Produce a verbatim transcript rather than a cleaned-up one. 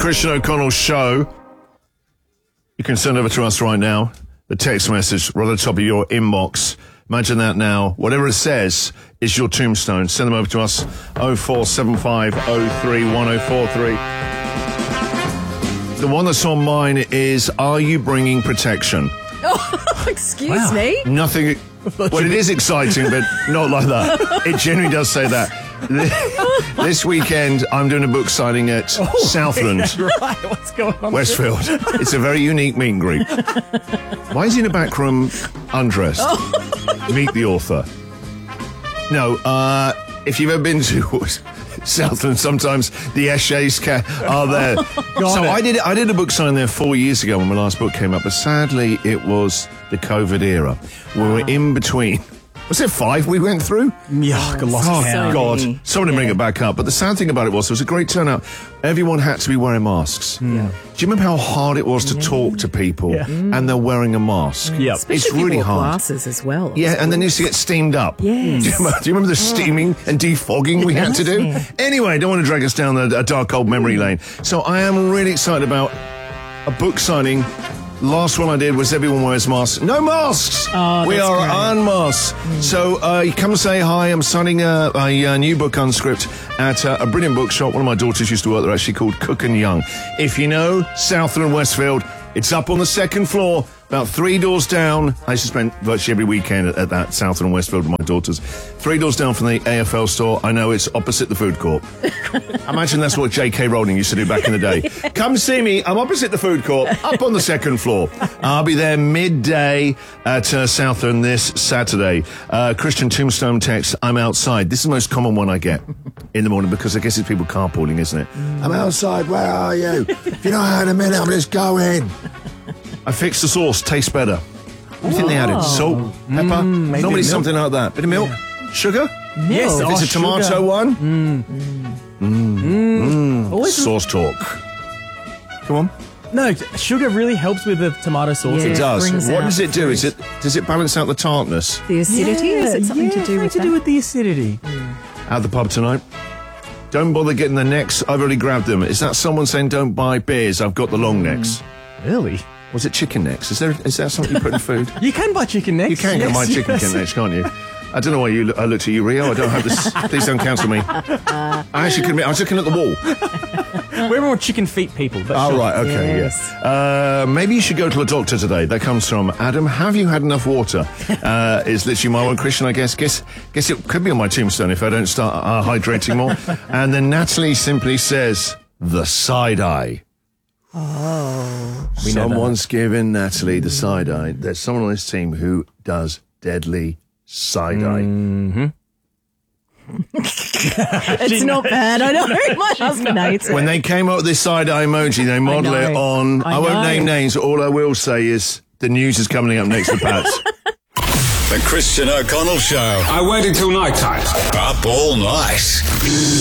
Christian O'Connell Show. You can send over to us right now. The text message right at the top of your inbox. Imagine that now. Whatever it says is your tombstone. Send them over to us. oh four seven five oh three one oh four three. The one that's on mine is, are you bringing protection? Oh, excuse wow. me? Nothing. Well, it is exciting, but not like that. It genuinely does say that. This weekend, I'm doing a book signing at oh, Southland. Yeah, right. What's going on? Westfield. It's a very unique meet and greet. Why is he in the back room undressed? Oh. Meet the author. No, uh, if you've ever been to Southland, sometimes the essays ca- are there. So it. I did I did a book signing there four years ago when my last book came up, but sadly it was the COVID era. We were in between. Was it five we went through? Yeah, I lost oh, count. God. Someone to bring it back up. But the sad thing about it was, it was a great turnout. Everyone had to be wearing masks. Yeah. Do you remember how hard it was to yeah. talk to people yeah. and they're wearing a mask? Yeah. Especially it's really people hard. Glasses as well. Yeah, and then they used to get steamed up. Yes. Do you remember, do you remember the steaming and defogging we had to do? Yeah. Anyway, I don't want to drag us down a, a dark old memory lane. So I am really excited about a book signing. Last one I did was everyone wears masks. No masks! Oh, we are great. unmasked. Mm. So uh, you come say hi. I'm signing a, a, a new book Unscript at uh, a brilliant bookshop. One of my daughters used to work there, actually, called Cook and Young. If you know Southland Westfield, it's up on the second floor, about three doors down. I used to spend virtually every weekend at, at that Southland Westfield with my daughters. Three doors down from the A F L store. I know it's opposite the food court. Imagine that's what J K Rowling used to do back in the day. Come see me. I'm opposite the food court, up on the second floor. I'll be there midday at uh, Southland this Saturday. Uh, Christian Tombstone text, I'm outside. This is the most common one I get in the morning because I guess it's people carpooling, isn't it? Mm. I'm outside. Where are you? If you don't have a minute, I'm just going. I fixed the sauce. Tastes better. What do you think they added? Salt? Pepper? Mm, Normally something like that. Bit of milk? Yeah. Sugar? Yes. If oh, it's a tomato sugar. one? Mm. Mm. Mm. Mm. Sauce talk. Come on. No, sugar really helps with the tomato sauce. Yeah, it does. What does it do? fruit. Is it does it balance out the tartness? The acidity? Yeah, Is it something yeah, to do with to that? do with the acidity. Mm. At the pub tonight. Don't bother getting the necks. I've already grabbed them. Is that someone saying don't buy beers? I've got the long necks. Really? Was it chicken necks? Is there is that something you put in food? You can buy chicken necks. You can yes, get my chicken yes. necks, can't you? I don't know why you. I looked at you, Rio. I don't have this. Please don't cancel me. I actually couldn't. I was looking at the wall. We're more chicken feet people. But Oh, sure. right, okay, Yes. yeah. Uh, maybe you should go to the doctor today. That comes from Adam. Have you had enough water? Uh, is literally my one. Christian, I guess. Guess guess it could be on my tombstone if I don't start uh, hydrating more. And then Natalie simply says, the side eye. Oh. We know Someone's given Natalie the side eye. There's someone on this team who does deadly side eye. Mm-hmm. It's not bad. I know. My husband hates it. When they came up with this side eye emoji, they model I it know. on. I, I won't know. name names. All I will say is the news is coming up next for Pats. The Christian O'Connell Show. I waited till night time. Up all night.